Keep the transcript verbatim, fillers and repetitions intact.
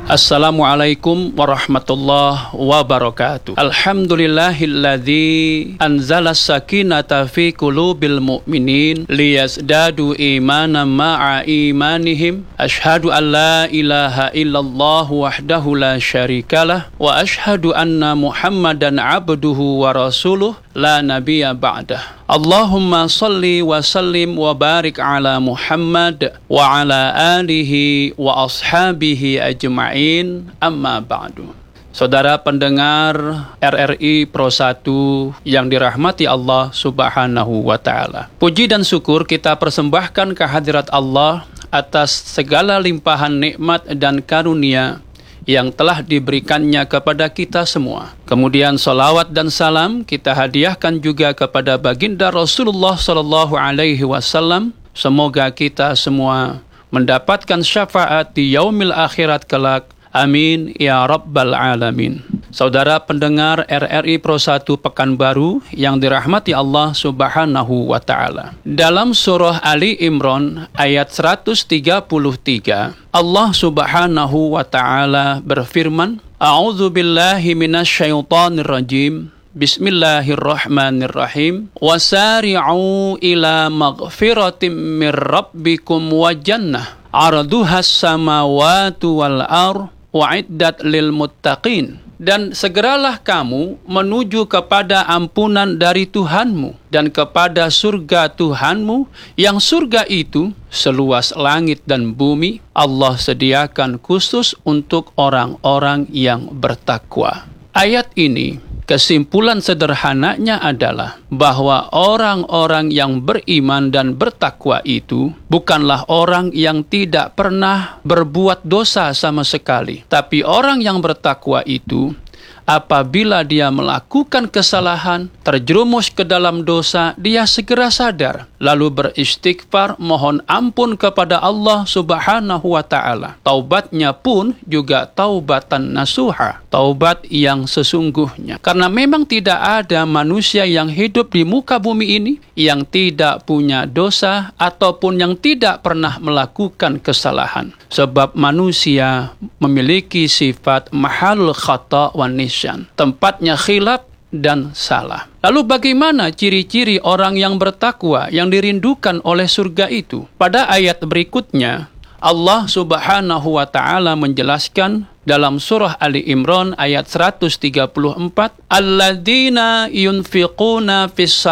Assalamualaikum warahmatullahi wabarakatuh. Alhamdulillahilladzi anzala sakinata fi qulubil mu'minin liyazdadu imanan ma'a imanihim. Asyhadu an la ilaha illallah wahdahu la syarikalah wa asyhadu anna Muhammadan abduhu wa rasuluh la nabiyya ba'dah. Allahumma salli wa sallim wa barik ala Muhammad wa ala alihi wa ashabihi ajma'in, amma ba'du. Saudara pendengar R R I Pro satu yang dirahmati Allah subhanahu wa ta'ala, puji dan syukur kita persembahkan kehadirat Allah atas segala limpahan nikmat dan karunia yang telah diberikannya kepada kita semua. Kemudian salawat dan salam kita hadiahkan juga kepada baginda Rasulullah sallallahu alaihi wasallam. Semoga kita semua mendapatkan syafaat di yaumil akhirat kelak. Amin ya rabbal alamin. Saudara pendengar R R I Pro satu Pekanbaru yang dirahmati Allah subhanahu wa ta'ala, dalam surah Ali Imran ayat seratus tiga puluh tiga, Allah subhanahu wa ta'ala berfirman, A'udzu billahi minasyaitonir rajim. Bismillahirrahmanirrahim. Wasari'u ila maghfiratim mir rabbikum wa jannah arduhas samawati wal ar wa'iddat lil muttaqin. Dan segeralah kamu menuju kepada ampunan dari Tuhanmu dan kepada surga Tuhanmu, yang surga itu seluas langit dan bumi. Allah sediakan khusus untuk orang-orang yang bertakwa. Ayat ini, kesimpulan sederhananya adalah bahwa orang-orang yang beriman dan bertakwa itu bukanlah orang yang tidak pernah berbuat dosa sama sekali. Tapi orang yang bertakwa itu, apabila dia melakukan kesalahan, terjerumus ke dalam dosa, dia segera sadar, lalu beristighfar, mohon ampun kepada Allah subhanahu wa ta'ala. Taubatnya pun juga taubatan nasuha, taubat yang sesungguhnya. Karena memang tidak ada manusia yang hidup di muka bumi ini yang tidak punya dosa ataupun yang tidak pernah melakukan kesalahan. Sebab manusia memiliki sifat mahalul khata wa nisyan, tempatnya khilaf dan salah. Lalu bagaimana ciri-ciri orang yang bertakwa yang dirindukan oleh surga itu? Pada ayat berikutnya, Allah subhanahu wa ta'ala menjelaskan dalam surah Ali Imran ayat seratus tiga puluh empat, Alladzina yunfiquna fis